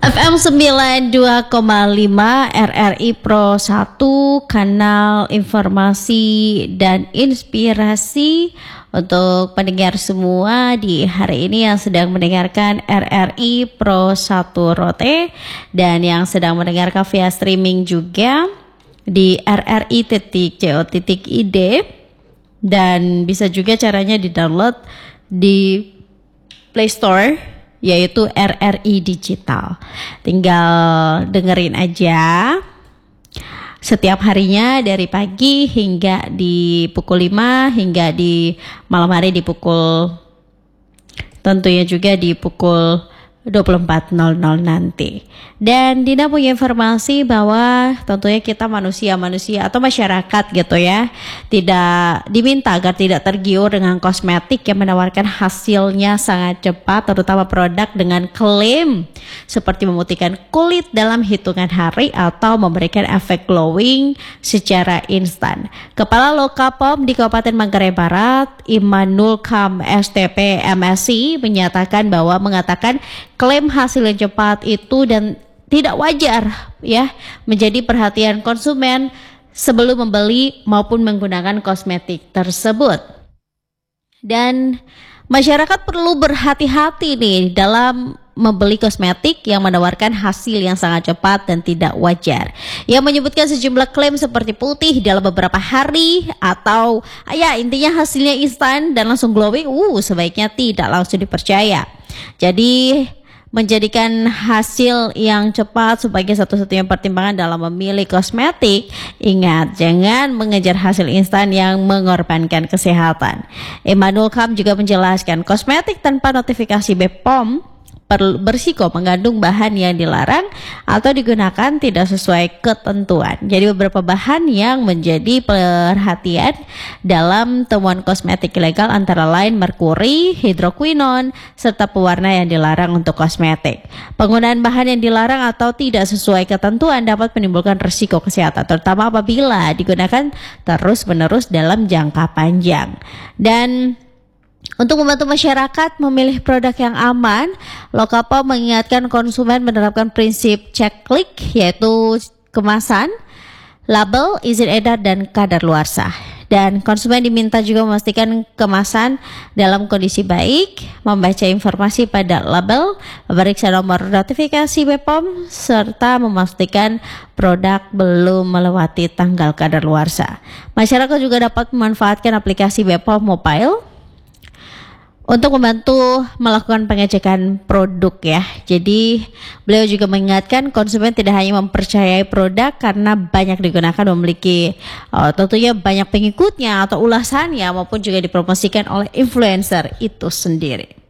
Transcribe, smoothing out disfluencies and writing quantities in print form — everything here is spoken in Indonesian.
FM 92,5 RRI Pro 1, kanal informasi dan inspirasi untuk pendengar semua di hari ini yang sedang mendengarkan RRI Pro 1 Rote dan yang sedang mendengarkan via streaming juga di rri.co.id, dan bisa juga caranya di-download di Play Store, yaitu RRI Digital. Tinggal dengerin aja setiap harinya dari pagi hingga di pukul 5 hingga di malam hari di pukul, tentunya juga di pukul 24.00 nanti. Dan Dina punya informasi bahwa tentunya kita manusia atau masyarakat gitu ya, tidak diminta agar tidak tergiur dengan kosmetik yang menawarkan hasilnya sangat cepat, terutama produk dengan klaim seperti memutihkan kulit dalam hitungan hari atau memberikan efek glowing secara instan. Kepala Lokapom di Kabupaten Manggarai Barat, Imanul Kam STP MSI, mengatakan klaim hasil yang cepat itu dan tidak wajar ya menjadi perhatian konsumen sebelum membeli maupun menggunakan kosmetik tersebut. Dan masyarakat perlu berhati-hati nih dalam membeli kosmetik yang menawarkan hasil yang sangat cepat dan tidak wajar. Yang menyebutkan sejumlah klaim seperti putih dalam beberapa hari atau ya intinya hasilnya instan dan langsung glowing, sebaiknya tidak langsung dipercaya. Jadi menjadikan hasil yang cepat sebagai satu-satunya pertimbangan dalam memilih kosmetik, ingat jangan mengejar hasil instan yang mengorbankan kesehatan. Imanul Kam juga menjelaskan kosmetik tanpa notifikasi BPOM bersiko mengandung bahan yang dilarang atau digunakan tidak sesuai ketentuan. Jadi beberapa bahan yang menjadi perhatian dalam temuan kosmetik ilegal antara lain merkuri, hidroquinon, serta pewarna yang dilarang untuk kosmetik. Penggunaan bahan yang dilarang atau tidak sesuai ketentuan dapat menimbulkan risiko kesehatan, terutama apabila digunakan terus-menerus dalam jangka panjang. Dan untuk membantu masyarakat memilih produk yang aman, Lokapom mengingatkan konsumen menerapkan prinsip cek klik, yaitu kemasan, label, izin edar, dan kadaluarsa. Dan konsumen diminta juga memastikan kemasan dalam kondisi baik, membaca informasi pada label, memeriksa nomor notifikasi BPOM, serta memastikan produk belum melewati tanggal kadaluarsa. Masyarakat juga dapat memanfaatkan aplikasi BPOM Mobile untuk membantu melakukan pengecekan produk ya. Jadi beliau juga mengingatkan konsumen tidak hanya mempercayai produk karena banyak digunakan, memiliki tentunya banyak pengikutnya atau ulasannya, maupun juga dipromosikan oleh influencer itu sendiri.